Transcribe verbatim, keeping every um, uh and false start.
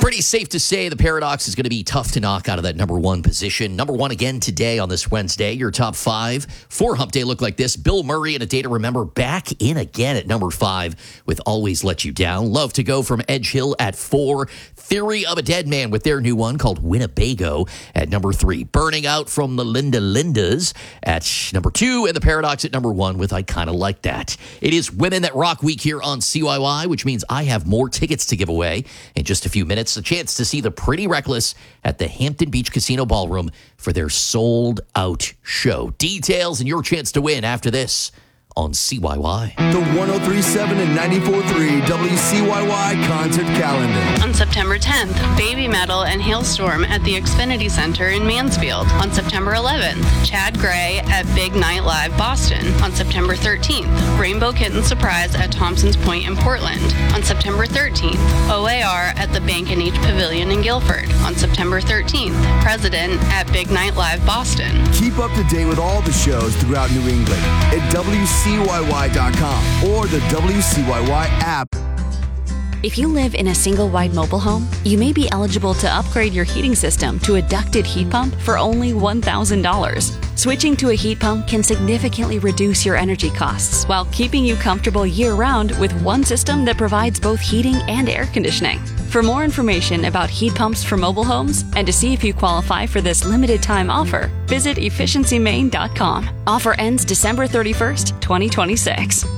Pretty safe to say the Paradox is going to be tough to knock out of that number one position. Number one again today on this Wednesday. Your top five for Hump Day look like this. Bill Murray and A Day to Remember back in again at number five with Always Let You Down. Love to Go from Edge Hill at four. Theory of a Dead Man with their new one called Winnebago at number three. Burning Out from the Linda Lindas at number two. And the Paradox at number one with I Kinda Like That. It is Women That Rock Week here on C Y Y, which means I have more tickets to give away in just a few minutes. A chance to see the Pretty Reckless at the Hampton Beach Casino Ballroom for their sold-out show. Details and your chance to win after this on C Y Y. The one oh three point seven and ninety-four point three W C Y Y concert calendar. On September tenth, Baby Metal and Hailstorm at the Xfinity Center in Mansfield. On September eleventh, Chad Gray at Big Night Live Boston. On September thirteenth, Rainbow Kitten Surprise at Thompson's Point in Portland. On September thirteenth, O A R at the Bank and H Pavilion in Guilford. On September thirteenth, President at Big Night Live Boston. Keep up to date with all the shows throughout New England at W C Y Y dot com or the W C Y Y app. If you live in a single-wide mobile home, you may be eligible to upgrade your heating system to a ducted heat pump for only one thousand dollars. Switching to a heat pump can significantly reduce your energy costs while keeping you comfortable year-round with one system that provides both heating and air conditioning. For more information about heat pumps for mobile homes and to see if you qualify for this limited-time offer, visit efficiency maine dot com. Offer ends December thirty-first, twenty twenty-six.